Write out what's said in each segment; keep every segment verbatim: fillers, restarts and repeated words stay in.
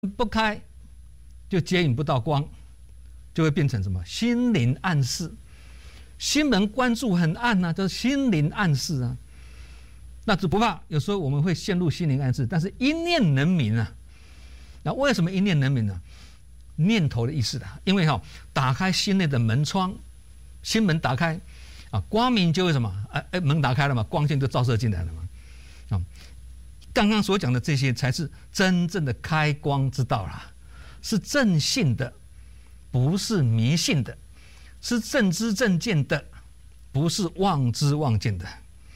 不开，就接引不到光，就会变成什么？心灵暗示。心门关住很暗呐、啊，就是心灵暗示啊。那只不怕有时候我们会陷入心灵暗示，但是一念能明啊。那为什么一念能明呢？念头的意思啦，因为哈、哦，打开心内的门窗，心门打开啊，光明就会什么？哎哎，门打开了嘛，光线就照射进来了嘛。啊，刚刚所讲的这些才是真正的开光之道啦，是正信的，不是迷信的。是正知正见的，不是妄知妄见的。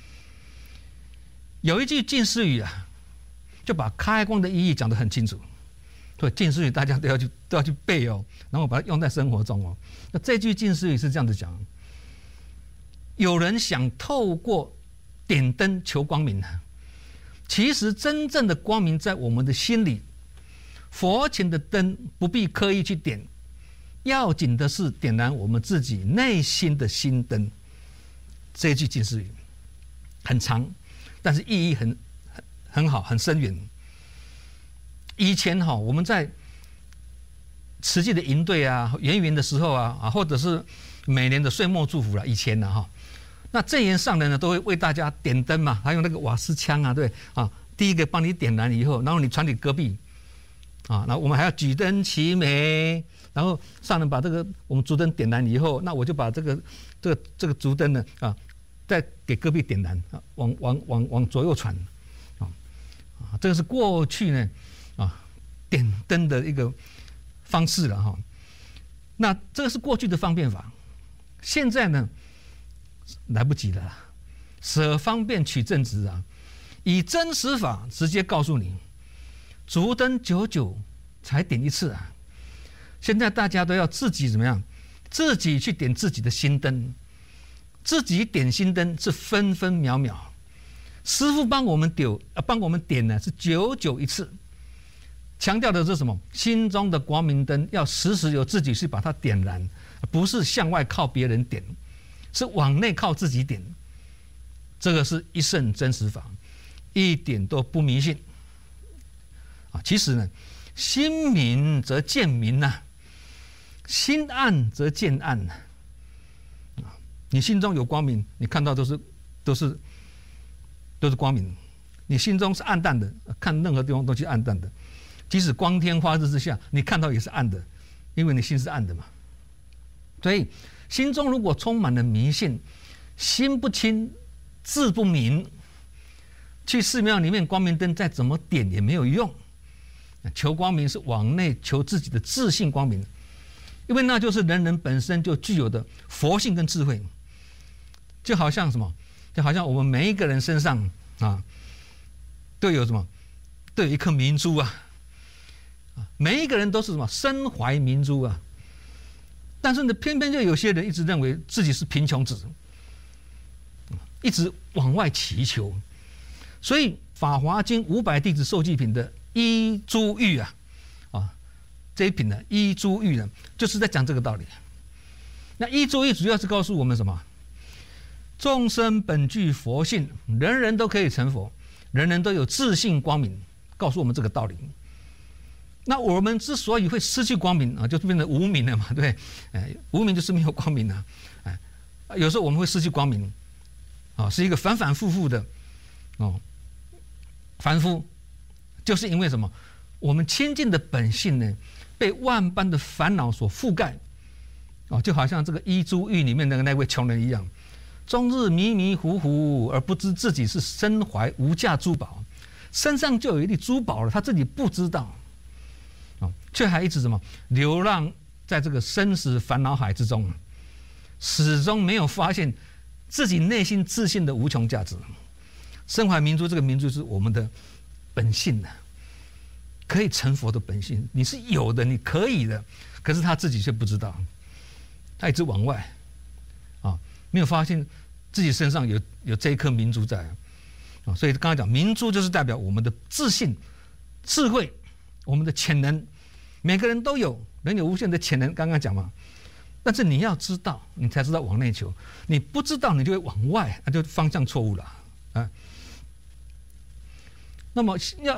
有一句近似语啊，就把开光的意义讲得很清楚。所以近似语大家都要去都要去背哦，然后把它用在生活中哦。那这句近似语是这样子讲：有人想透过点灯求光明啊，其实真正的光明在我们的心里。佛前的灯不必刻意去点。要紧的是点燃我们自己内心的心灯。这一句近似语很长，但是意义很很很好，很深远。以前哈，我们在慈济的营队啊、圆圆的时候啊，啊，或者是每年的岁末祝福了，以前呢哈，那正言上人呢都会为大家点灯嘛，还有那个瓦斯枪啊，对啊，第一个帮你点燃以后，然后你传给隔壁啊，那我们还要举灯齐眉。然后上人把这个我们烛灯点燃以后，那我就把这个这个这个烛灯呢啊，再给隔壁点燃啊，往往往往左右传，啊啊，这个是过去呢啊点灯的一个方式了哈。那这个是过去的方便法，现在呢来不及了啦，舍方便取正直啊，以真实法直接告诉你，烛灯久久才点一次啊。现在大家都要自己怎么样？自己去点自己的心灯，自己点心灯是分分秒秒。师父帮我们丢，呃，帮我们点呢是久久一次。强调的是什么？心中的光明灯要时时有自己去把它点燃，不是向外靠别人点，是往内靠自己点。这个是一圣真实法，一点都不迷信。啊，其实呢，心明则见明呐、啊。心暗则见暗呐，啊，你心中有光明，你看到都是都是都是光明；你心中是暗淡的，看任何地方都是暗淡的。即使光天化日之下，你看到也是暗的，因为你心是暗的嘛。所以，心中如果充满了迷信，心不清，志不明，去寺庙里面光明灯再怎么点也没有用。求光明是往内求自己的自信光明。因为那就是人人本身就具有的佛性跟智慧，就好像什么，就好像我们每一个人身上啊，都有什么，都有一颗明珠啊，啊，每一个人都是什么身怀明珠啊，但是呢，偏偏就有些人一直认为自己是贫穷子，一直往外祈求，所以《法华经》五百弟子受记品的依珠玉啊。这一品呢，依珠玉呢，就是在讲这个道理。那依珠玉主要是告诉我们什么？众生本具佛性，人人都可以成佛，人人都有自信光明，告诉我们这个道理。那我们之所以会失去光明啊，就变成无明了嘛，对不对？哎，无明就是没有光明啊。哎，有时候我们会失去光明，啊，是一个反反复复的哦，凡夫，就是因为什么？我们清净的本性呢？被万般的烦恼所覆盖，哦，就好像这个依珠玉里面的那位穷人一样，终日迷迷糊糊，而不知自己是身怀无价珠宝，身上就有一粒珠宝了，他自己不知道，哦，却还一直什么流浪在这个生死烦恼海之中，始终没有发现自己内心自信的无穷价值。身怀明珠，这个明珠是我们的本性的。可以成佛的本性，你是有的，你可以的，可是他自己却不知道，他一直往外，啊，没有发现自己身上有有这一颗明珠在，啊，所以刚才讲明珠就是代表我们的自信、智慧，我们的潜能，每个人都有，人有无限的潜能，刚刚讲嘛，但是你要知道，你才知道往内求，你不知道，你就会往外，那就方向错误了啊。那么要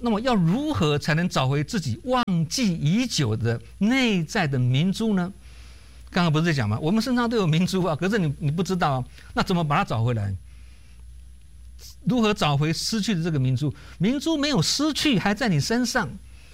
那么要如何才能找回自己忘记已久的内在的明珠呢？刚刚不是在讲吗？我们身上都有明珠啊，可是你你不知道啊，那怎么把它找回来？如何找回失去的这个明珠？明珠没有失去，还在你身上。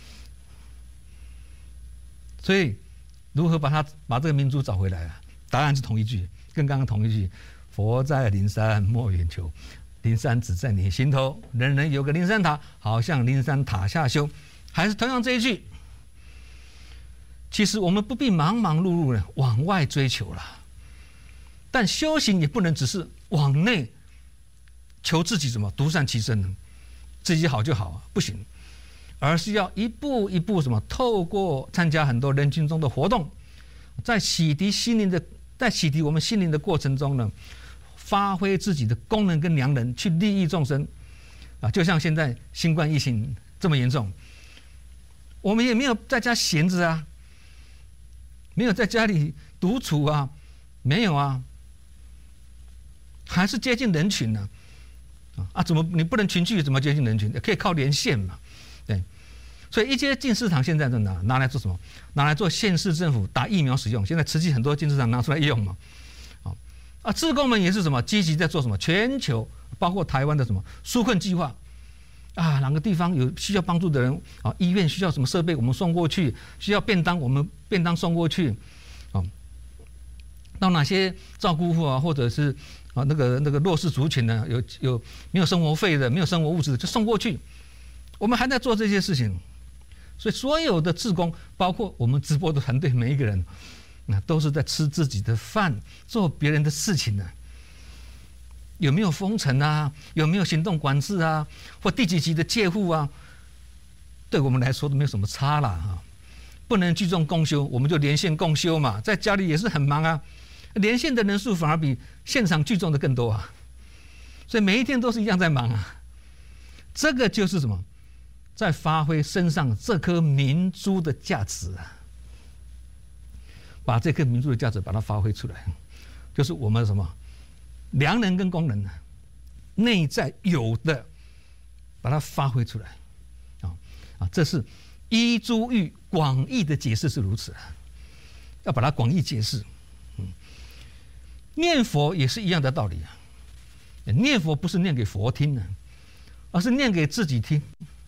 所以，如何把它把这个明珠找回来啊？答案是同一句，跟刚刚同一句：佛在灵山莫远求，灵山只在你心头。人人有个灵山塔，好像灵山塔下修。还是同样这一句。其实我们不必忙忙碌碌的往外追求了，但修行也不能只是往内求自己什么独善其身呢？自己好就好啊，不行，而是要一步一步什么，透过参加很多人群中的活动，在洗涤心灵的，在洗涤我们心灵的过程中呢，发挥自己的功能跟良能，去利益众生啊！就像现在新冠疫情这么严重，我们也没有在家闲着啊。没有在家里独处啊，没有啊，还是接近人群呢、啊，啊，怎么你不能群聚？怎么接近人群？可以靠连线嘛，对，所以一些进士堂现在在拿拿来做什么？拿来做县市政府打疫苗使用。现在慈济很多进士堂拿出来用嘛，啊啊，志工们也是什么积极在做什么？全球包括台湾的什么纾困计划。啊，哪个地方有需要帮助的人啊？医院需要什么设备，我们送过去；需要便当，我们便当送过去。啊，到哪些照顾户啊，或者是啊那个那个弱势族群呢？有有没有生活费的，没有生活物资的，就送过去。我们还在做这些事情，所以所有的志工，包括我们直播的团队，每一个人，那都是在吃自己的饭，做别人的事情呢。有没有封城啊？有没有行动管制啊？或第几级的戒护啊？对我们来说都没有什么差啦哈。不能聚众共修，我们就连线共修嘛。在家里也是很忙啊，连线的人数反而比现场聚众的更多啊。所以每一天都是一样在忙啊。这个就是什么？在发挥身上这颗明珠的价值啊。把这颗明珠的价值把它发挥出来，就是我们什么？良能跟功能呢，内在有的，把它发挥出来，啊啊，这是依诸喻广义的解释是如此，要把它广义解释。嗯，念佛也是一样的道理啊。念佛不是念给佛听的，而是念给自己听，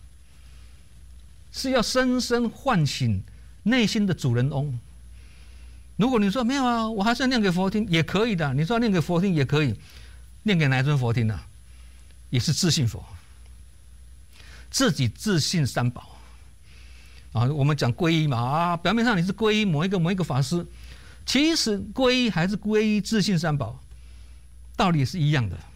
是要深深唤醒内心的主人翁。如果你说没有啊，我还是要念给佛听，也可以的。你说念给佛听也可以，念给哪尊佛听呢、啊？也是自信佛，自己自信三宝啊。我们讲皈依嘛啊，表面上你是皈依某一个某一个法师，其实皈依还是皈依自信三宝，道理是一样的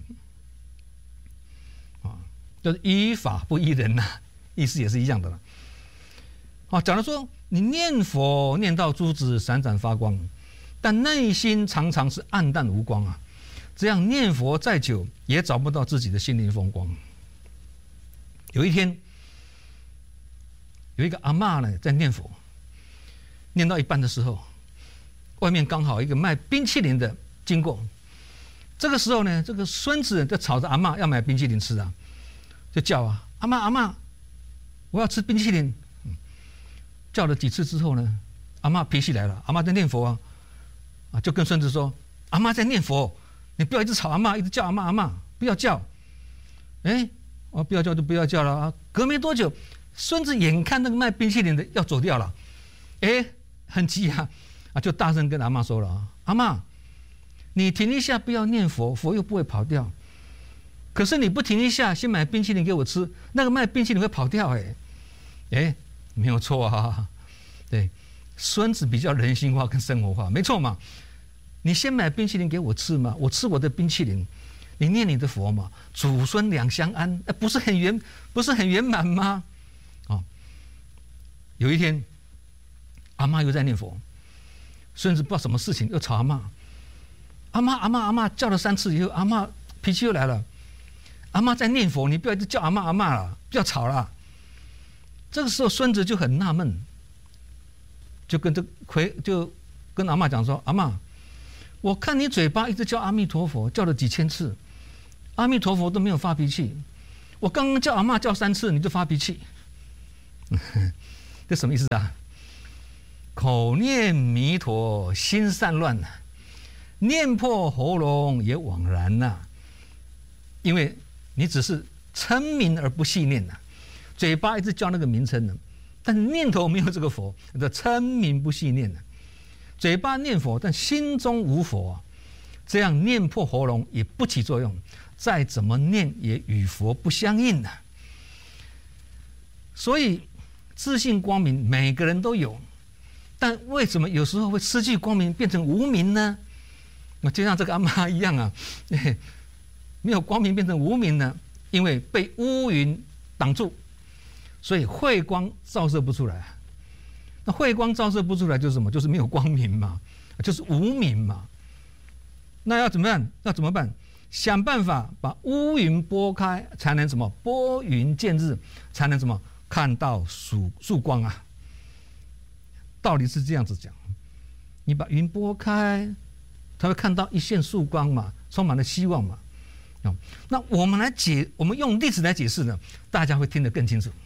啊，就是依法不依人呐、啊，意思也是一样的了。啊，假如说你念佛念到珠子闪闪发光，但内心常常是暗淡无光啊，这样念佛再久也找不到自己的心灵风光。有一天，有一个阿嬷呢在念佛，念到一半的时候，外面刚好一个卖冰淇淋的经过，这个时候呢，这个孙子就吵着阿嬷要买冰淇淋吃啊，就叫啊阿嬷阿嬷，我要吃冰淇淋。叫了几次之后呢，阿嬷脾气来了，阿嬷在念佛啊，啊，就跟孙子说：“阿嬷在念佛，你不要一直吵阿嬷，一直叫阿嬷阿嬷，不要叫。”哎，哦，不要叫就不要叫了啊。隔没多久，孙子眼看那个卖冰淇淋的要走掉了，哎，很急啊，啊，就大声跟阿嬷说了：“阿嬷，你停一下，不要念佛，佛又不会跑掉。可是你不停一下，先买冰淇淋给我吃，那个卖冰淇淋会跑掉。”哎，哎。没有错啊，对，孙子比较人性化跟生活化，没错嘛。你先买冰淇淋给我吃嘛，我吃我的冰淇淋，你念你的佛嘛，祖孙两相安，不是很圆，不是很圆满吗？哦，有一天，阿嬷又在念佛，孙子不知道什么事情又吵阿嬷，阿嬷阿嬷阿嬷叫了三次以后，阿嬷脾气又来了，阿嬷在念佛，你不要一直叫阿嬷阿嬷了，不要吵了。这个时候，孙子就很纳闷，就跟这回就跟阿嬷讲说：“阿嬷，我看你嘴巴一直叫阿弥陀佛，叫了几千次，阿弥陀佛都没有发脾气。我刚刚叫阿嬷叫三次，你就发脾气。 这什么意思啊？口念弥陀心散乱呐，念破喉咙也枉然呐。因为你只是称名而不细念呐，嘴巴一直叫那个名称呢，但念头没有这个佛，叫称名不细念呐。嘴巴念佛，但心中无佛啊，这样念破喉咙也不起作用，再怎么念也与佛不相应呐。所以自信光明每个人都有，但为什么有时候会失去光明，变成无明呢？那就像这个阿嬷一样啊，没有光明变成无明呢，因为被乌云挡住，所以慧光照射不出来。那慧光照射不出来就是什么？就是没有光明嘛，就是无明嘛。那要怎么办？要怎么办？想办法把乌云拨开，才能什么？拨云见日，才能什么？看到曙曙光啊。道理是这样子讲，你把云拨开，才会看到一线曙光嘛，充满了希望嘛。那我们来解，我们用例子来解释呢，大家会听得更清楚。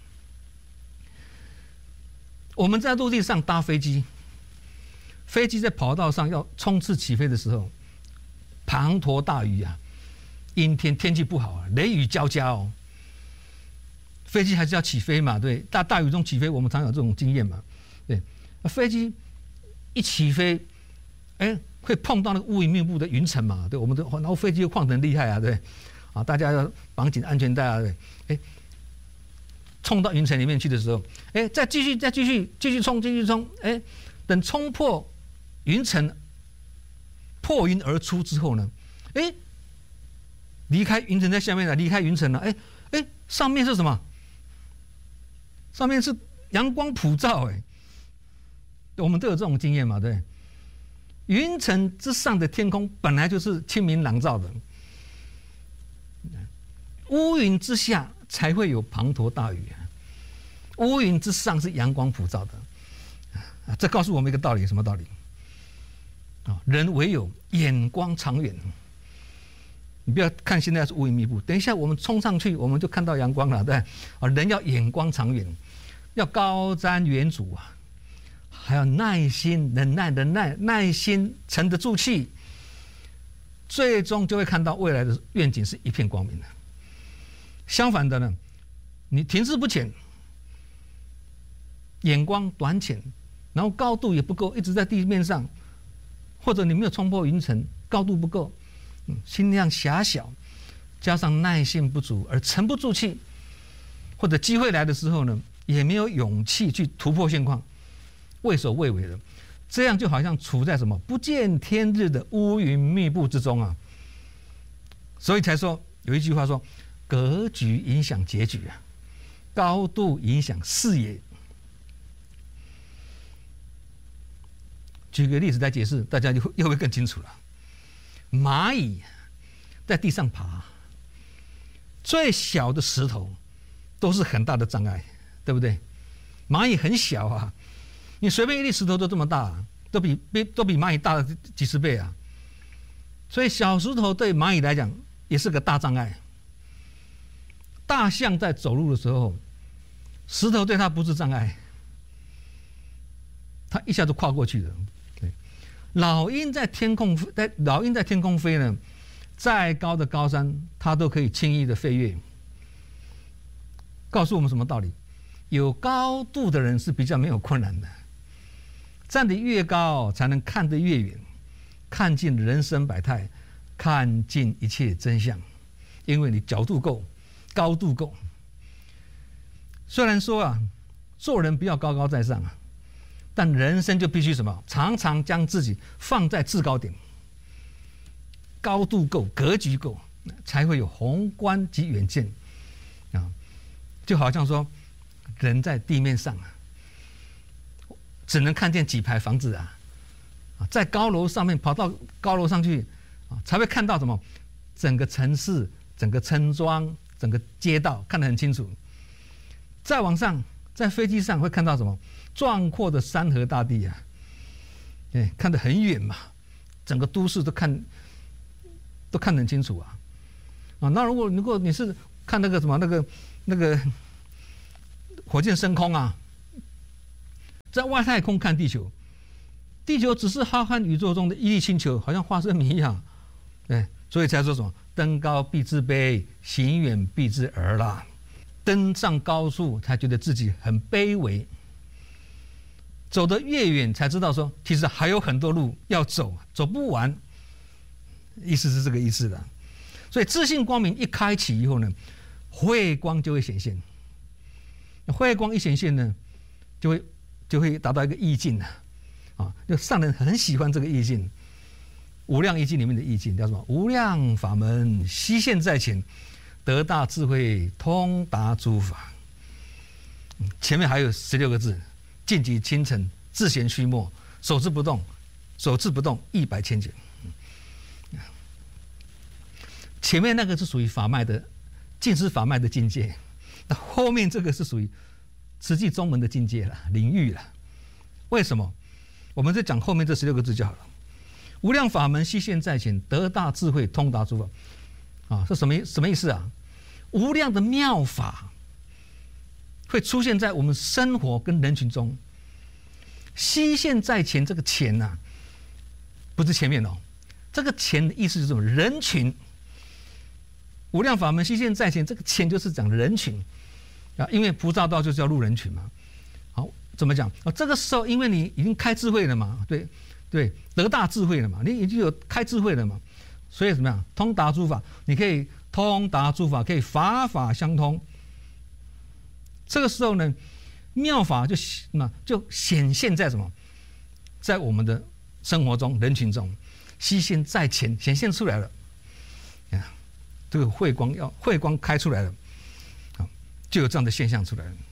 我们在陆地上搭飞机，飞机在跑道上要冲刺起飞的时候，滂沱大雨啊，阴天，天气不好啊，雷雨交加哦。飞机还是要起飞嘛，对，大大雨中起飞，我们常有这种经验嘛，对。飞机一起飞，哎，会碰到那个乌云密布的云层嘛，对，我们的然后飞机又晃得很厉害啊，对，啊，大家要绑紧安全带啊，对，哎。冲到云层里面去的时候，哎，再继续，再继续，继续冲，继续冲，哎，等冲破云层，破云而出之后呢，哎，离开云层在下面了，离开云层了，哎，哎，上面是什么？上面是阳光普照，哎，我们都有这种经验嘛，对。云层之上的天空本来就是清明朗照的，乌云之下才会有滂沱大雨啊！乌云之上是阳光普照的，啊，这告诉我们一个道理，什么道理？啊，人唯有眼光长远。你不要看现在是乌云密布，等一下我们冲上去，我们就看到阳光了，对？啊，人要眼光长远，要高瞻远瞩啊，还要耐心、忍耐的耐、耐心沉得住气，最终就会看到未来的愿景是一片光明的。相反的呢，你停滞不前，眼光短浅，然后高度也不够，一直在地面上，或者你没有冲破云层，高度不够，嗯，心量狭小，加上耐性不足而沉不住气，或者机会来的时候呢，也没有勇气去突破现况，畏首畏尾的，这样就好像处在什么不见天日的乌云密布之中啊。所以才说有一句话说，格局影响结局啊，高度影响视野。举个例子来解释，大家就会又会更清楚了。蚂蚁在地上爬，最小的石头都是很大的障碍，对不对？蚂蚁很小啊，你随便一粒石头都这么大，都比比都比蚂蚁大了几十倍啊。所以小石头对蚂蚁来讲也是个大障碍。大象在走路的时候，石头对它不是障碍，它一下就跨过去了。对，老鹰在天空在老鹰在天空飞呢，再高的高山它都可以轻易的飞越。告诉我们什么道理？有高度的人是比较没有困难的，站得越高才能看得越远，看尽人生百态，看尽一切真相，因为你角度够，高度够。虽然说啊，做人不要高高在上啊，但人生就必须什么？常常将自己放在制高点，高度够，格局够，才会有宏观及远见啊。就好像说，人在地面上啊，只能看见几排房子啊，在高楼上面跑到高楼上去啊，才会看到什么？整个城市、整个村庄、整个街道看得很清楚。再往上，在飞机上会看到什么？壮阔的山河大地啊，哎，看得很远嘛，整个都市都看都看得很清楚啊。啊，那如果如果你是看那个什么那个那个火箭升空啊，在外太空看地球，地球只是浩瀚宇宙中的一粒星球，好像花生米一样，对，所以才说什么登高必自卑，行远必自迩啦。登上高处才觉得自己很卑微，走得越远才知道说，其实还有很多路要走，走不完。意思是这个意思的。所以自信光明一开启以后呢，慧光就会显现。慧光一显现呢，就会就会达到一个意境了，啊，就上人很喜欢这个意境。无量易经里面的意境叫什么？无量法门悉现在前，得大智慧通达诸法。前面还有十六个字：尽己清澄，自闲虚默，手之不动，手之不动，一百千劫。前面那个是属于法脉的尽思法脉的境界，那后面这个是属于慈济宗门的境界了，领域了。为什么？我们就讲后面这十六个字就好了。无量法门悉现在前，得大智慧通达诸法。啊，是什么什么意思啊？无量的妙法会出现在我们生活跟人群中。悉现在前，这个前呐、啊，不是前面哦，这个前的意思是什么？人群。无量法门悉现在前，这个前就是讲人群啊，因为菩萨道就是叫入人群嘛。好，怎么讲啊？这个时候，因为你已经开智慧了嘛，对。对，得大智慧了嘛，你已经有开智慧了嘛，所以怎么样？通达诸法，你可以通达诸法，可以法法相通。这个时候呢，妙法就那就显现在什么？在我们的生活中、人群中，悉现在前，显现出来了。啊，这个慧光要慧光开出来了，啊，就有这样的现象出来了。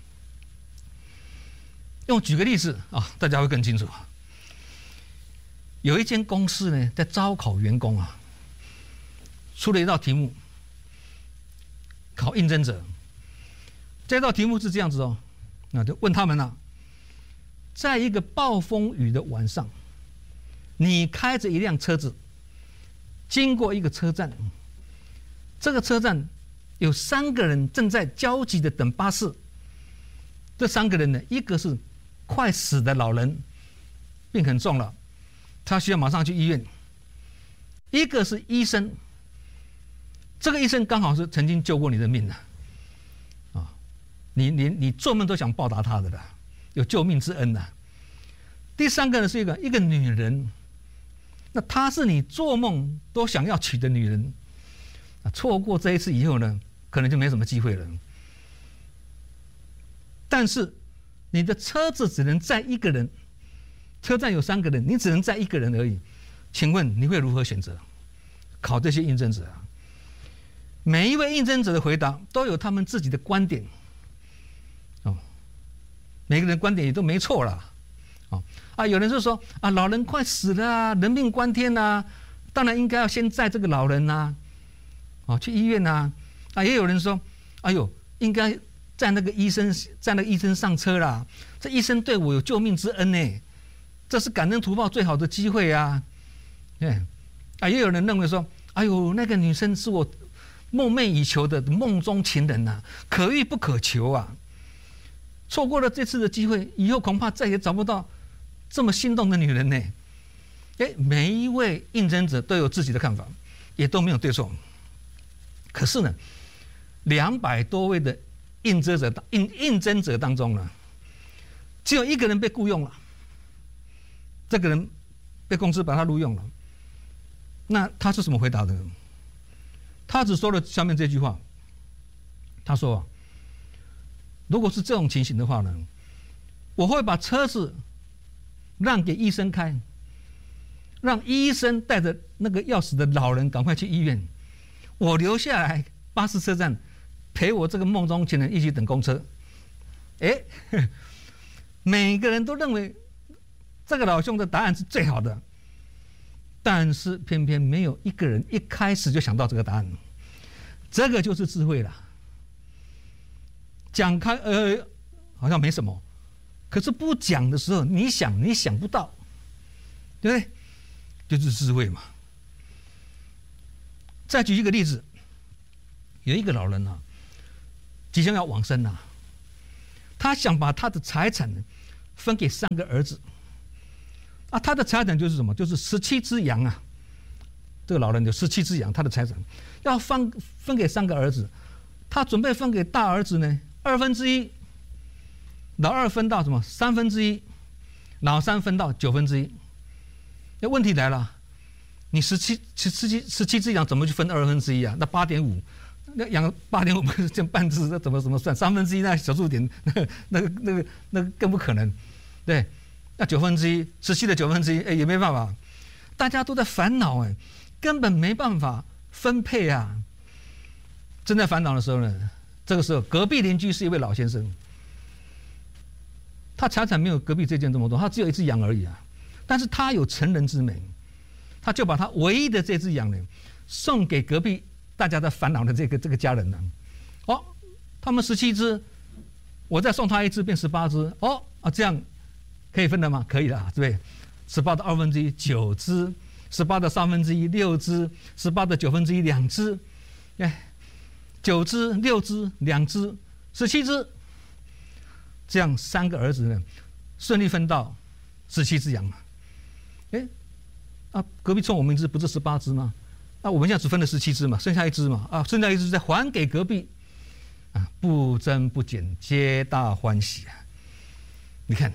用举个例子啊，大家会更清楚。有一间公司呢，在招考员工啊，出了一道题目，考应征者。这道题目是这样子哦，那就问他们了、啊，在一个暴风雨的晚上，你开着一辆车子，经过一个车站，这个车站有三个人正在焦急的等巴士。这三个人呢，一个是快死的老人，病很重了。他需要马上去医院。一个是医生，这个医生刚好是曾经救过你的命的，啊，你你你做梦都想报答他的啦，有救命之恩的。第三个呢是一个一个女人，那她是你做梦都想要娶的女人，啊，错过这一次以后呢，可能就没什么机会了。但是你的车子只能载一个人。车站有三个人，你只能载一个人而已。请问你会如何选择？考这些应征者啊，每一位应征者的回答都有他们自己的观点，哦，每个人观点也都没错啦，哦啊，有人就说啊，老人快死了啊，人命关天啊，当然应该要先载这个老人呐，哦，去医院呐，啊，也有人说，哎呦，应该载那个医生，载那个医生上车啦，这医生对我有救命之恩呢。这是感恩图报最好的机会啊！哎，啊，也有人认为说，哎呦，那个女生是我梦寐以求的梦中情人呐、啊，可遇不可求啊！错过了这次的机会，以后恐怕再也找不到这么心动的女人呢。哎，每一位应征者都有自己的看法，也都没有对错。可是呢，两百多位的应征者应应征者当中呢，只有一个人被雇佣了。这个人被公司把他录用了，那他是怎么回答的？他只说了下面这句话，他说：“如果是这种情形的话呢，我会把车子让给医生开，让医生带着那个要死的老人赶快去医院，我留下来巴士车站陪我这个梦中情人一起等公车。”哎，每个人都认为这个老兄的答案是最好的，但是偏偏没有一个人一开始就想到这个答案，这个就是智慧了。讲开呃好像没什么，可是不讲的时候，你想你想不到，对不对？就是智慧嘛。再举一个例子，有一个老人啊，即将要往生啊， 他想把他的财产分给三个儿子。啊，他的财产就是什么？就是十七只羊啊。这个老人有十七只羊，他的财产要分分给三个儿子。他准备分给大儿子呢二分之一，老二分到什么三分之一，老三分到九分之一。那问题来了，你十七十七十七只羊怎么去分二分之一啊？那八点五，那羊八点五不是这半只，那怎么怎么算？三分之一那小数点，那个那个那个那个更不可能，对。那九分之一，十七的九分之一，哎，也没办法，大家都在烦恼，哎，根本没办法分配啊。正在烦恼的时候呢，这个时候隔壁邻居是一位老先生，他财产没有隔壁这件这么多，他只有一只羊而已啊。但是他有成人之美，他就把他唯一的这只羊呢，送给隔壁大家在烦恼的这个这个家人呢。哦，他们十七只，我再送他一只，变十八只。哦啊，这样。可以分的吗？可以的，对不对？十八的二分之一九只，十八的三分之一六只，十八的九分之一两只，哎，九只六只两只，十七只，这样三个儿子呢，顺利分到十七只羊嘛。哎，啊，隔壁冲我们一只，不是十八只吗？那我们现在只分了十七只嘛，剩下一只嘛，啊，剩下一只再还给隔壁，啊，不增不减，皆大欢喜啊！你看。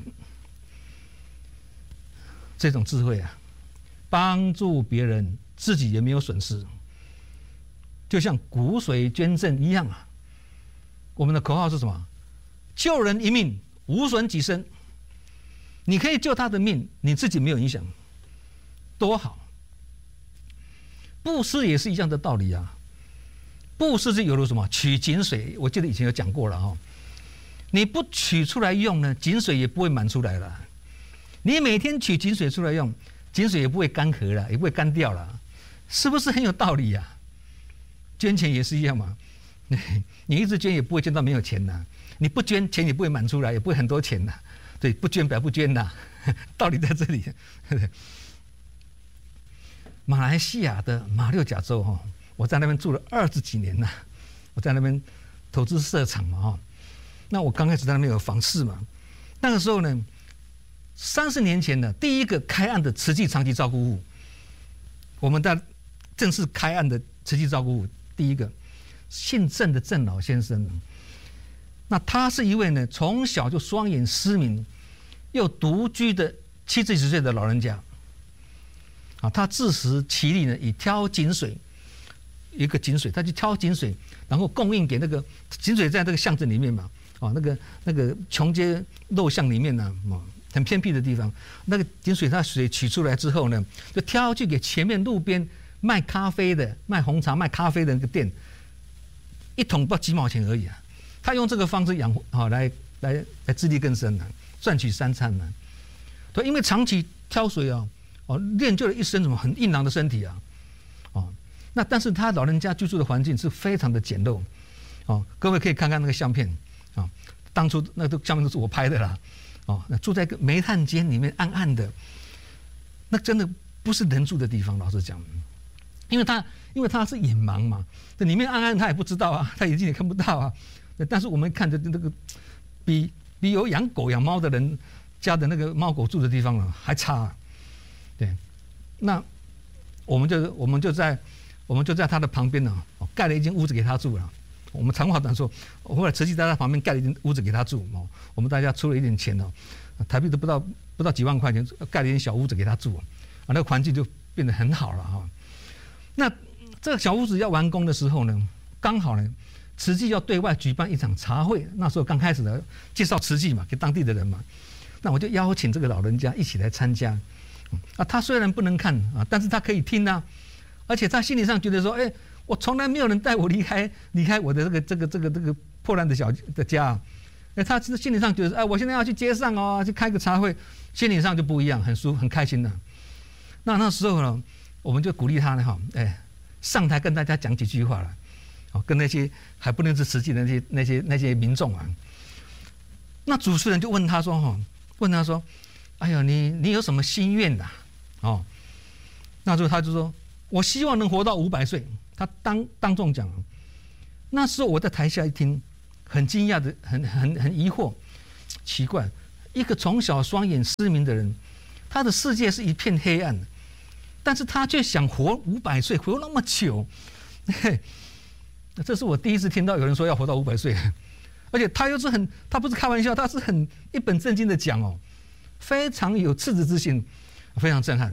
这种智慧啊，帮助别人，自己也没有损失，就像骨髓捐赠一样啊。我们的口号是什么？救人一命，无损己身。你可以救他的命，你自己没有影响，多好。布施也是一样的道理啊。布施就犹如什么？取井水，我记得以前有讲过了哈、哦。你不取出来用呢，井水也不会满出来了。你每天取井水出来用，井水也不会干涸了，也不会干掉了，是不是很有道理呀、啊？捐钱也是一样嘛，你一直捐也不会捐到没有钱呐，你不捐钱也不会满出来，也不会很多钱呐。对，不捐白不捐呐，道理在这里。马来西亚的马六甲州哈，我在那边住了二十几年呐，我在那边投资设厂嘛哈，那我刚开始在那边有房市嘛，那个时候呢。三十年前的第一个开案的慈济长期照顾户，我们在正式开案的慈济照顾户，第一个姓郑的郑老先生，那他是一位呢从小就双眼失明，又独居的七十几岁的老人家，啊，他自食其力呢，以挑井水，一个井水，他去挑井水，然后供应给那个井水在这个巷子里面嘛，啊，那个那个穷街陋巷里面呢，啊。很偏僻的地方，那个井水它水取出来之后呢，就挑去给前面路边卖咖啡的、卖红茶、卖咖啡的那个店，一桶不知道几毛钱而已啊。他用这个方式养好来来来自力更生啊，赚取三餐呢。对，因为长期挑水啊，哦，练就了一身什么很硬朗的身体啊，哦，那但是他老人家居住的环境是非常的简陋，哦，各位可以看看那个相片啊，当初那个相片都是我拍的啦。哦，那住在一个煤炭间里面，暗暗的，那真的不是人住的地方。老实讲，因为他因为他是眼盲嘛，这里面暗暗他也不知道啊，他眼睛也看不到啊。但是我们看着那个比比有养狗养猫的人家的那个猫狗住的地方了还差、啊。对，那我们就我们就在我们就在他的旁边呢，盖了一间屋子给他住了。我们长话短说，后来慈济在他旁边盖了一间屋子给他住哦，我们大家出了一点钱哦，台币都不到不到几万块钱，盖了一间小屋子给他住，啊，那个环境就变得很好了哈。那这个小屋子要完工的时候呢，刚好呢，慈济要对外举办一场茶会，那时候刚开始的介绍慈济嘛，给当地的人嘛，那我就邀请这个老人家一起来参加，啊，他虽然不能看啊，但是他可以听啊，而且他心理上觉得说，哎。我从来没有人带我离开离开我的这个这个这个这个破烂的小的家，哎，他是心理上觉得，哎，我现在要去街上哦，去开个茶会，心理上就不一样，很舒很开心的。那那时候呢，我们就鼓励他呢，哈，哎，上台跟大家讲几句话了，哦，跟那些还不认识慈济的那些那些那些民众啊。那主持人就问他说，哈，问他说，哎呀，你你有什么心愿呐？哦，那时候他就说，我希望能活到五百岁。他当当众讲，那时候我在台下一听，很惊讶的，很很很疑惑， 奇怪，一个从小双眼失明的人，他的世界是一片黑暗，但是他却想活五百岁，活那么久。嘿，这是我第一次听到有人说要活到五百岁，而且他又是很，他不是开玩笑，他是很一本正经的讲哦，非常有赤子之心，非常震撼。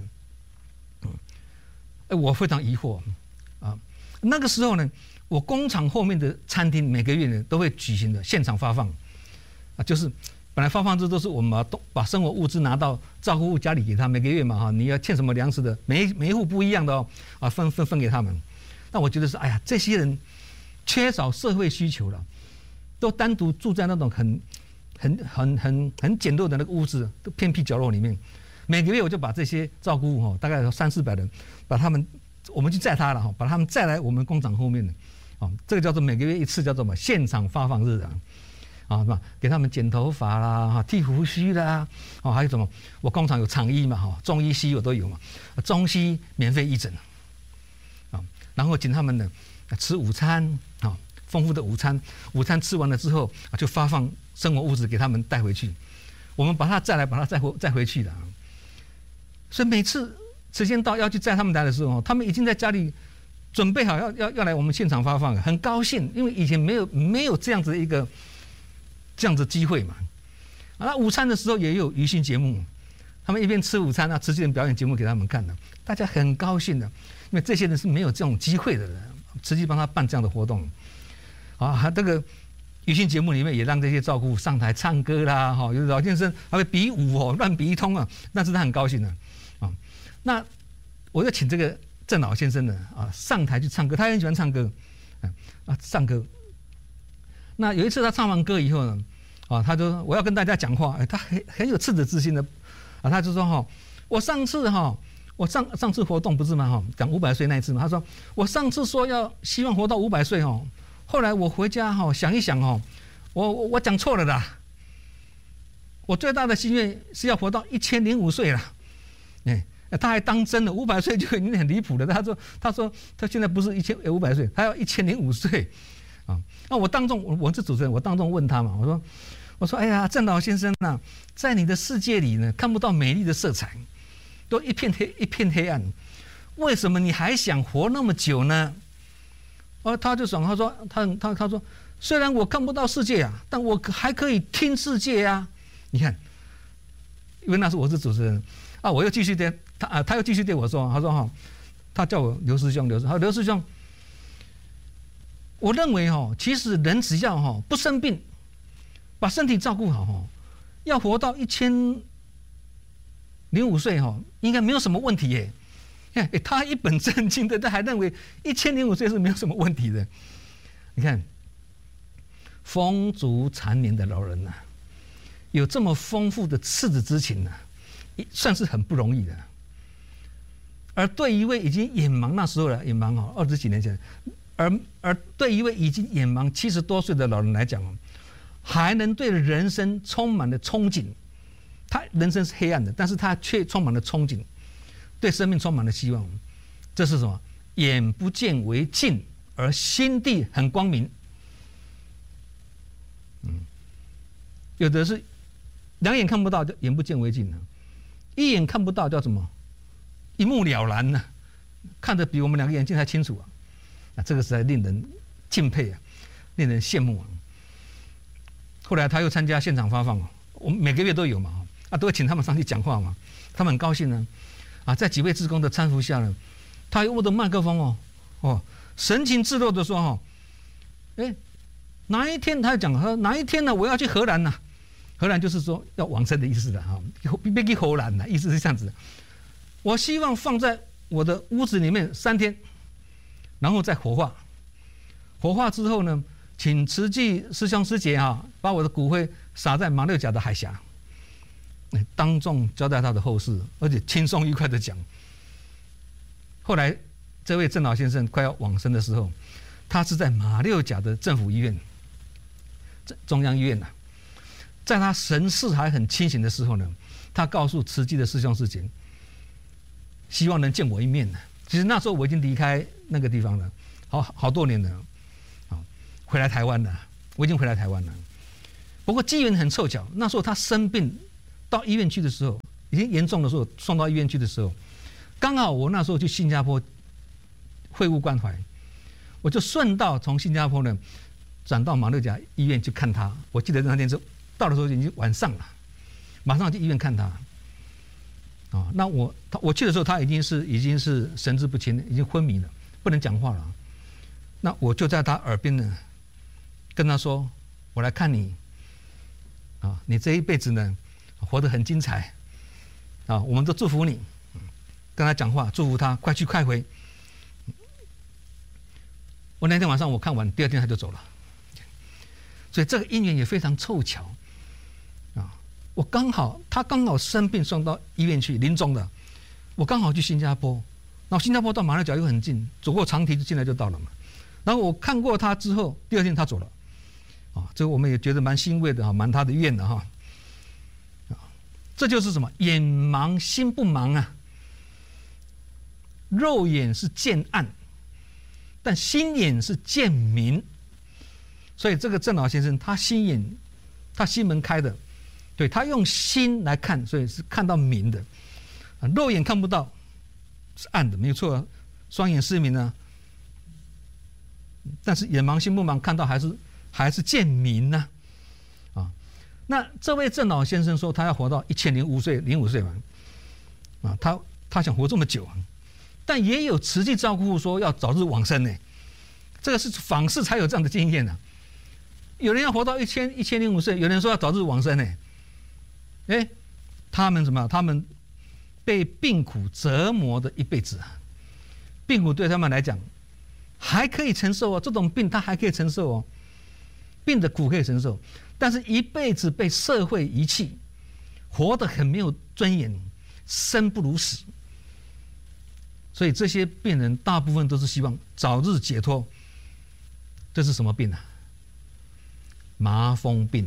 嗯，我非常疑惑啊，那个时候呢，我工厂后面的餐厅每个月呢都会举行的现场发放，啊，就是本来发放制都是我们把把生活物资拿到照顾户家里给他，每个月嘛哈，你要欠什么粮食的，每每一户不一样的哦，啊分分分给他们。那我觉得是，哎呀，这些人缺少社会需求了，都单独住在那种很很很很很简陋的那个屋子，都偏僻角落里面。每个月我就把这些照顾户哈，大概有三四百人，把他们我们去载他了哈，把他们载来我们工厂后面的，啊，这个叫做每个月一次叫做什么现场发放日啊，啊是吧？给他们剪头发啦，剃胡须啦，哦还有什么？我工厂有厂医嘛哈，中医西医我都有嘛，中西免费义诊。然后请他们呢吃午餐啊，丰富的午餐。午餐吃完了之后啊，就发放生活物资给他们带回去。我们把他载来，把他载回载回去的。所以每次时间到要去载他们来的时候，他们已经在家里准备好要要要来我们现场发放，很高兴，因为以前没有没有这样子一个这样子机会嘛。啊，那午餐的时候也有娱乐节目，他们一边吃午餐啊，持续表演节目给他们看的，大家很高兴的。因为这些人是没有这种机会的人，实际帮他办这样的活动，啊，这个娱乐节目里面也让这些照顾上台唱歌啦，哈，有老先生还会比舞哦，乱比一通啊，但是他很高兴的，啊，那我就请这个郑老先生呢，啊，上台去唱歌，他很喜欢唱歌，啊，唱歌。那有一次他唱完歌以后呢，啊，他就我要跟大家讲话，哎，他很很有赤子之心的，啊，他就说哈，我上次哈。我上上次活动不是吗？哈，讲五百岁那一次嘛。他说我上次说要希望活到五百岁哦，后来我回家哈想一想哦，我我我讲错了啦。我最大的心愿是要活到一千零五岁了。哎，他还当真了，五百岁就已经很离谱了。他说他说他现在不是一千五百岁，他要一千零五岁啊。那我当众我是主持人，我当众问他嘛，我说我说哎呀，郑老先生啊，在你的世界里呢看不到美丽的色彩。都一片黑一片黑暗，为什么你还想活那么久呢？哦，他就想，他说他他他说，虽然我看不到世界啊，但我还可以听世界啊。你看，因为那时我是主持人啊，我又继续对他啊，他又继续对我说，他说哈，他叫我刘师兄，刘师兄，刘师兄，我认为哈，其实人只要哈不生病，把身体照顾好哈，要活到一千零五岁哈，应该没有什么问题耶。看，他一本正经的，他还认为一千零五岁是没有什么问题的。你看，风烛残年的老人呐、啊，有这么丰富的赤子之情呢、啊，算是很不容易的。而对一位已经眼盲那时候了，眼盲哈，二十几年前，而而对一位已经眼盲七十多岁的老人来讲哦，还能对人生充满了憧憬。他人生是黑暗的，但是他却充满了憧憬，对生命充满了希望。这是什么？眼不见为净，而心地很光明。嗯，有的是两眼看不到，叫眼不见为净；一眼看不到，叫什么？一目了然呢、啊，看得比我们两个眼睛还清楚啊！啊，这个实在令人敬佩啊，令人羡慕啊。后来他又参加现场发放啊，我们每个月都有嘛。啊，都会请他们上去讲话嘛，他们很高兴呢。啊，在几位志工的搀扶下呢，他用我的麦克风哦，哦，神情自若的说哈，哎，哪一天他讲，他说哪一天呢，我要去荷兰呐，荷兰就是说要往生的意思的哈，别去荷兰的意思是这样子的。我希望放在我的屋子里面三天，然后再火化。火化之后呢，请慈济师兄师姐哈，把我的骨灰撒在马六甲的海峡。当众交代他的后事，而且轻松愉快的讲。后来，这位郑老先生快要往生的时候，他是在马六甲的政府医院，中央医院呐、啊。在他神志还很清醒的时候呢，他告诉慈济的师兄师姐，希望能见我一面呢。其实那时候我已经离开那个地方了，好好多年了，啊，回来台湾了，我已经回来台湾了。不不过机缘很凑巧，那时候他生病到医院去的时候，已经严重的时候，送到医院去的时候，刚好我那时候去新加坡会务关怀，我就顺道从新加坡呢转到马六甲医院去看他。我记得那天是到的时候已经晚上了，马上去医院看他。啊，那我他我去的时候，他已经是已经是神志不清，已经昏迷了，不能讲话了。那我就在他耳边呢，跟他说：“我来看你，啊，你这一辈子呢，活得很精彩，啊，我们都祝福你。”跟他讲话，祝福他快去快回。我那天晚上我看完，第二天他就走了。所以这个因缘也非常凑巧。我刚好，他刚好生病送到医院去临终的，我刚好去新加坡，然后新加坡到马六甲又很近，走过长堤就进来就到了嘛。然后我看过他之后，第二天他走了，啊，这个我们也觉得蛮欣慰的哈，满他的愿的哈。啊，这就是什么？眼盲心不盲啊。肉眼是见暗，但心眼是见明。所以这个郑老先生，他心眼，他心门开的。对，他用心来看，所以是看到明的，啊，肉眼看不到，是暗的，没有错，双眼失明啊。但是眼盲心不盲，看到还是还是见明呢，啊，啊，那这位郑老先生说他要活到一千零五岁，零五岁嘛，啊，他他想活这么久，但也有慈济照顾户说要早日往生呢，这个是访视才有这样的经验的，啊。有人要活到一千一千零五岁，有人说要早日往生呢。哎，他们什么？他们被病苦折磨的一辈子啊，病苦对他们来讲还可以承受哦，这种病他还可以承受哦，病的苦可以承受，但是一辈子被社会遗弃，活得很没有尊严，生不如死。所以这些病人大部分都是希望早日解脱。这是什么病啊？麻风病。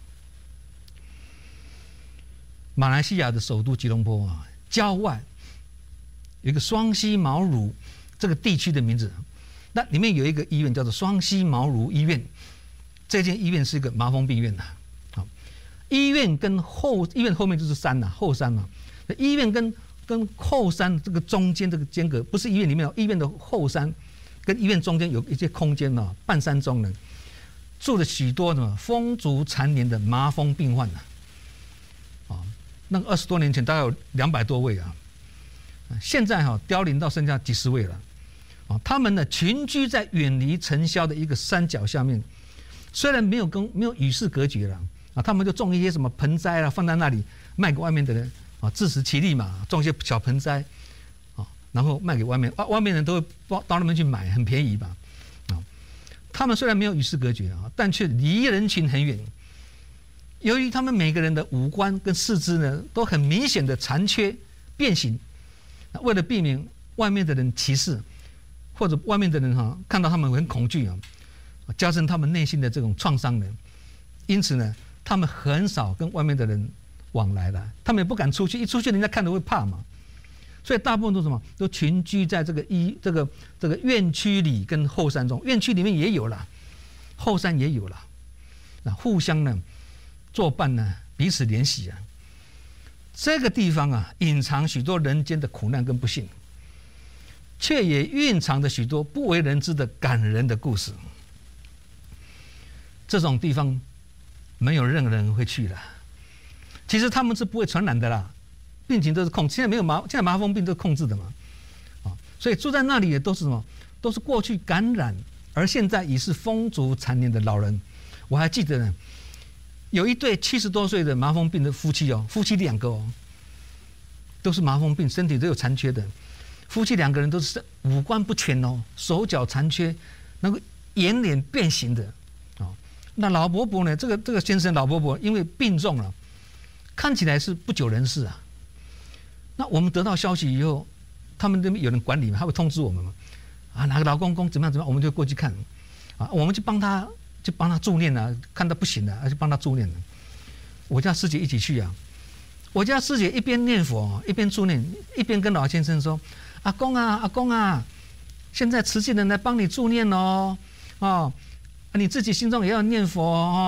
马来西亚的首都吉隆坡啊，郊外有一个双溪毛儒这个地区的名字，那里面有一个医院叫做双溪毛儒医院，这间医院是一个麻风病院呐。好，医院跟后医院后面就是山呐，后山嘛。医院跟跟后山这个中间这个间隔，不是医院里面，医院的后山跟医院中间有一些空间呢，半山中呢，住了许多什么风烛残年的麻风病患呐。啊，那个二十多年前大概有两百多位啊，现在哈凋零到剩下几十位了。啊，他们呢群居在远离尘嚣的一个山脚下面，虽然没有跟没有与世隔绝了啊，他们就种一些什么盆栽啊，放在那里卖给外面的人啊，自食其力嘛，种一些小盆栽啊，然后卖给外面，外外面人都会到那边去买，很便宜吧。啊，他们虽然没有与世隔绝啊，但却离人群很远。由于他们每个人的五官跟四肢呢都很明显的残缺变形，为了避免外面的人歧视，或者外面的人哈看到他们很恐惧啊，加深他们内心的这种创伤呢，因此呢，他们很少跟外面的人往来了，他们也不敢出去，一出去人家看了会怕嘛，所以大部分都什么都群居在这个医这个这个院区里跟后山中，院区里面也有了，后山也有了，那互相呢作伴呢，彼此怜惜啊。这个地方啊，隐藏许多人间的苦难跟不幸，却也蕴藏着许多不为人知的感人的故事。这种地方没有任何人会去的。其实他们是不会传染的啦，病情都是控制，现在没有麻，现在麻风病都是控制的嘛，啊，所以住在那里也都是什么，都是过去感染，而现在已是风烛残年的老人。我还记得呢，有一对七十多岁的麻风病的夫妻哦，夫妻两个哦，都是麻风病，身体都有残缺的。夫妻两个人都是五官不全哦，手脚残缺，那个眼脸变形的啊。那老伯伯呢？这个这个先生老伯伯因为病重了，看起来是不久人世啊。那我们得到消息以后，他们这边有人管理嘛，他会通知我们嘛。啊，哪个老公公怎么样怎么样，我们就过去看啊，我们就帮他。就帮他助念啊，看他不行了，就帮他助念了。我家师姐一起去啊，我家师姐一边念佛，一边助念，一边跟老先生说：“阿公啊，阿公啊，现在慈济人来帮你助念哦，哦，你自己心中也要念佛哦，啊，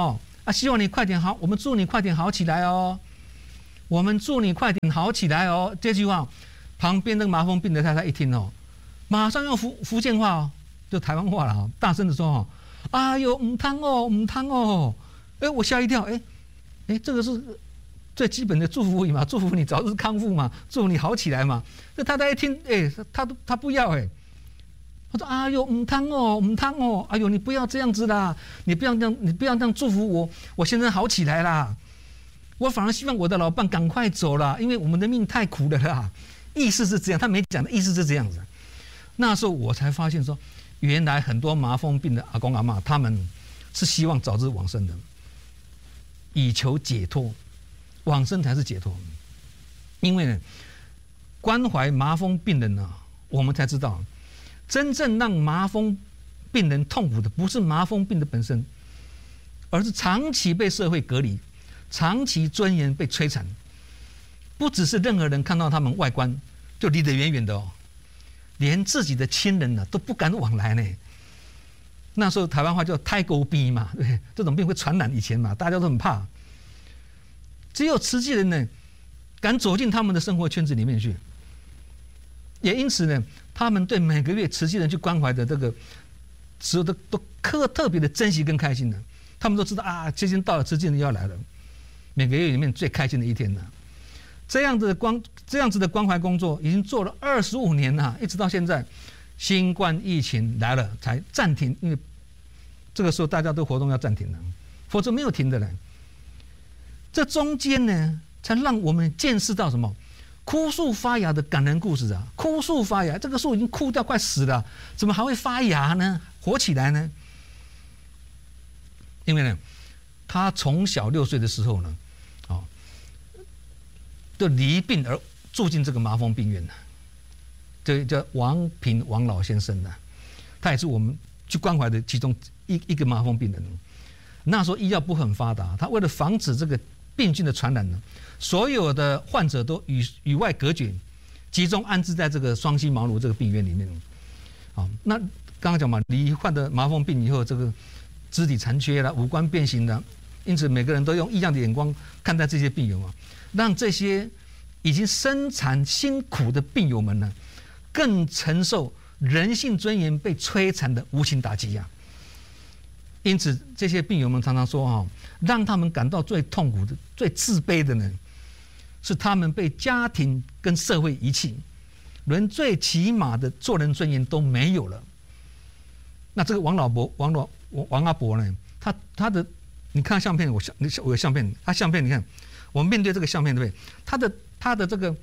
啊，希望你快点好，我们祝你快点好起来哦，我们祝你快点好起来哦。这句话，旁边那个麻风病的太太一听哦，马上用福福建话哦，就台湾话了哈，大声的说哦，哎呦，唔汤哦，唔汤哦，哎，我吓一跳，哎，哎，这个是最基本的祝福语嘛，祝福你早日康复嘛，祝福你好起来嘛。这太太一听，哎，他他不要哎。我说：“哎呦，唔汤哦，唔汤哦，哎呦，你不要这样子啦，你不要这样，你不要这样祝福我，我现在好起来啦。我反而希望我的老伴赶快走啦，因为我们的命太苦了啦。”意思是这样，他没讲的意思是这样子。那时候我才发现说，原来很多麻风病的阿公阿嬷，他们是希望早日往生的，以求解脱，往生才是解脱。因为呢，关怀麻风病人呢，我们才知道。真正让麻风病人痛苦的，不是麻风病的本身，而是长期被社会隔离，长期尊严被摧残。不只是任何人看到他们外观就离得远远的哦，连自己的亲人呢、啊、都不敢往来呢。那时候台湾话叫胎沟病嘛，对，这种病会传染，以前嘛，大家都很怕。只有慈济人呢，敢走进他们的生活圈子里面去。也因此呢，他们对每个月慈济人去关怀的这个时候都都特特别的珍惜跟开心的。他们都知道啊，接近到了，慈济人要来了，每个月里面最开心的一天了。这样子的关这样子的关怀工作已经做了二十五年了，一直到现在，新冠疫情来了才暂停，因为这个时候大家都活动要暂停了，否则没有停的了。这中间呢，才让我们见识到什么？枯树发芽的感人故事啊！枯树发芽，这个树已经枯掉快死了，怎么还会发芽呢？活起来呢？因为呢，他从小六岁的时候呢，哦，就离病而住进这个麻风病院了。这叫王平王老先生呢，他也是我们去关怀的其中一一个麻风病人。那时候医药不很发达，他为了防止这个病菌的传染呢，所有的患者都与与外隔绝，集中安置在这个双溪茅庐这个病院里面。好，那刚刚讲嘛，罹患的麻风病以后，这个肢体残缺了，五官变形了，因此每个人都用异样的眼光看待这些病友嘛，让这些已经身残辛苦的病友们呢，更承受人性尊严被摧残的无情打击呀、啊。因此，这些病友们常常说哈，让他们感到最痛苦的、最自卑的呢，是他们被家庭跟社会遗弃，连最起码的做人尊严都没有了。那这个王老伯、王老王阿伯呢，他他的，你看相片，我相我有相片，他相片你看，我们面对这个相片对不对？他的他的这个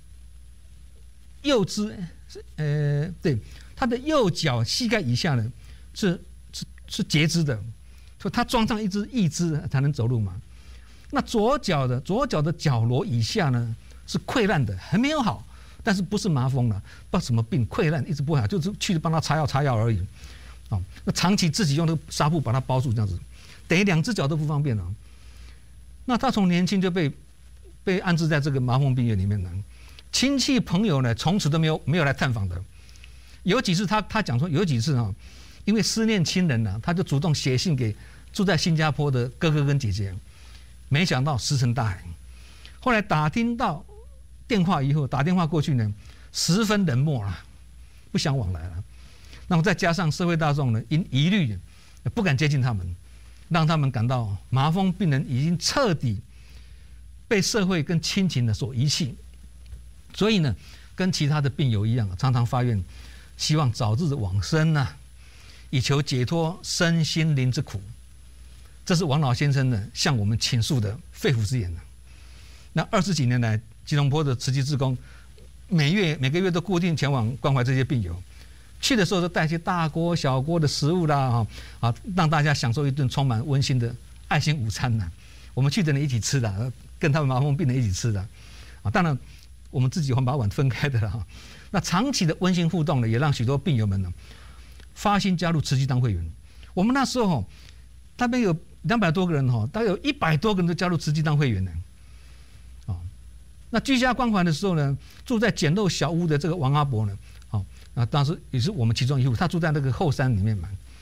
右肢，呃，对，他的右脚膝盖以下呢是。是截肢的，所以他装上一只义肢才能走路嘛。那左脚的左脚的脚踝以下呢是溃烂的，还没有好，但是不是麻风了，不知道什么病，溃烂一直不好，就是去帮他擦药擦药而已。哦，那长期自己用那个纱布把它包住，这样子，等于两只脚都不方便了。那他从年轻就被被安置在这个麻风病院里面呢，亲戚朋友呢从此都没有没有来探访的。有几次他他讲说有几次啊。因为思念亲人呢、啊，他就主动写信给住在新加坡的哥哥跟姐姐，没想到石沉大海。后来打听到电话以后，打电话过去呢，十分冷漠了，不想往来了。那么再加上社会大众呢，因疑虑不敢接近他们，让他们感到麻风病人已经彻底被社会跟亲情的所遗弃。所以呢，跟其他的病友一样，常常发愿，希望早日往生啊。以求解脱身心灵之苦，这是王老先生呢向我们倾诉的肺腑之言。那二十几年来，吉隆坡的慈济志工每月每个月都固定前往关怀这些病友，去的时候都带些大锅小锅的食物啦，哈啊，让大家享受一顿充满温馨的爱心午餐呐。我们去的人一起吃的，跟他们麻风病人一起吃的，啊，当然我们自己会把碗分开的了哈。那长期的温馨互动呢，也让许多病友们呢。发心加入慈济当会员，我们那时候大概有两百多个人哈，大概有一百多个人都加入慈济当会员呢。啊，那居家关怀的时候呢，住在简陋小屋的这个王阿伯呢，啊，那当时也是我们其中一户，他住在那个后山里面嘛。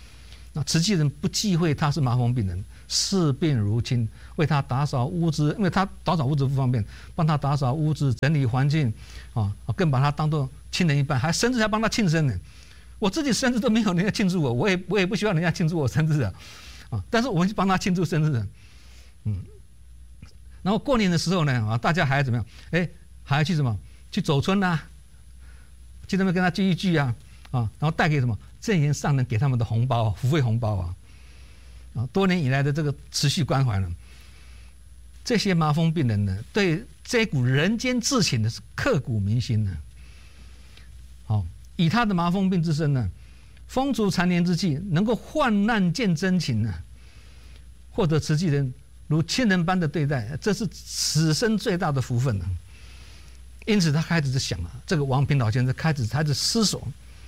那慈济人不忌讳他是麻风病人，视病如亲，为他打扫屋子，因为他打扫屋子不方便，帮他打扫屋子、整理环境，啊，更把他当作亲人一般，还甚至还帮他庆生呢。我自己生日都没有人家庆祝我，我也我也不希望人家庆祝我生日啊，啊，但是我们去帮他庆祝生日，嗯，然后过年的时候呢，啊，大家还怎么样？哎，还要去什么？去走村啊，去那边跟他聚一聚啊，啊，然后带给什么正言上人给他们的红包、福费红包啊，啊，多年以来的这个持续关怀呢，这些麻风病人呢，对这股人间至情的是刻骨铭心的。好，以他的麻风病之身呢，风烛残年之际，能够患难见真情呢，获得慈济人如亲人般的对待，这是此生最大的福分了。因此，他开始就想了，这个王平老先生开始开始思索，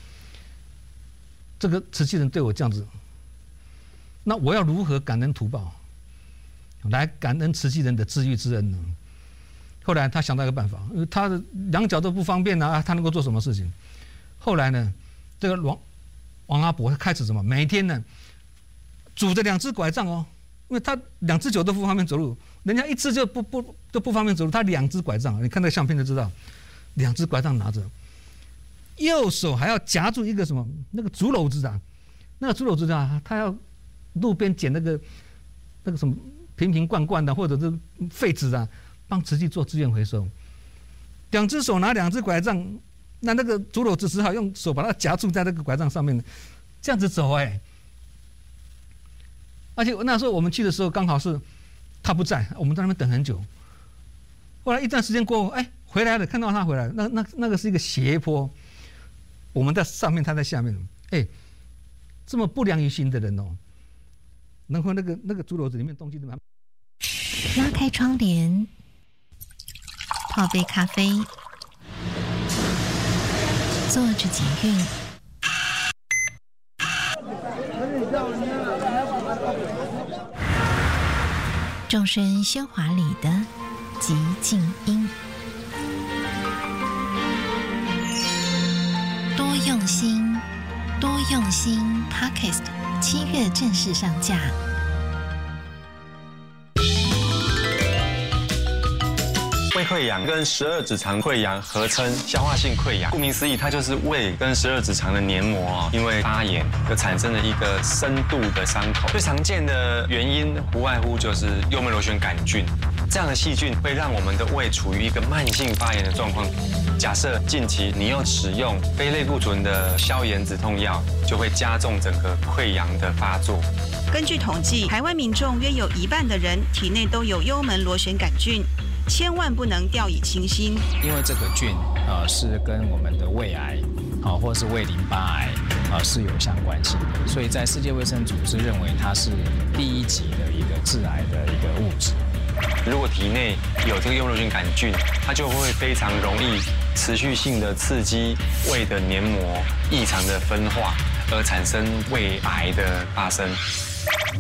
这个慈济人对我这样子，那我要如何感恩图报，来感恩慈济人的知遇之恩呢？后来他想到一个办法，因为他的两脚都不方便啊，他能够做什么事情？后来呢，这个王王阿伯开始什么？每天呢，拄着两只拐杖哦，因为他两只脚都不方便走路，人家一只就不不都不方便走路，他两只拐杖，你看那个相片就知道，两只拐杖拿着，右手还要夹住一个什么那个竹篓子啊，那个竹篓子啊，他要路边捡那个那个什么瓶瓶罐罐的或者是废纸啊，帮慈济做资源回收，两只手拿两只拐杖。那那个竹篓子只好用手把它夹住在那个拐杖上面，这样子走哎、欸。而且那时候我们去的时候刚好是他不在，我们在那边等很久。后来一段时间过后，哎，回来了，看到他回来了，那那那个是一个斜坡，我们在上面，他在下面。哎，这么不良于行的人哦，能和那个那个竹篓子里面东西都蛮。 拉开窗帘，泡杯咖啡。坐着捷运，众生喧哗里的寂静音，多用心，多用心 Podcast 七月正式上架。 胃溃疡跟十二指肠溃疡合称消化性溃疡，顾名思义，它就是胃跟十二指肠的黏膜哦，因为发炎而产生了一个深度的伤口。最常见的原因不外乎就是幽门螺旋杆菌，这样的细菌会让我们的胃处于一个慢性发炎的状况。假设近期你又使用非类固醇的消炎止痛药，就会加重整个溃疡的发作。 根据统计，台湾民众约有一半的人体内都有幽门螺旋杆菌。千万不能掉以轻心， 因为这个菌呃是跟我们的胃癌啊、呃、或是胃淋巴癌啊、呃、是有相关性的，所以在世界卫生组织认为它是第一级的一个致癌的一个物质。 如果体内有这个幽门螺旋杆菌，它就会非常容易持续性的刺激胃的黏膜异常的分化，而产生胃癌的发生。